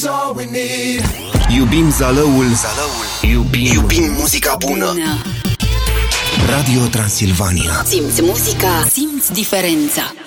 all we need. Iubim Zalăul. Iubim muzica bună. Radio Transilvania. Simți muzica, simți diferența.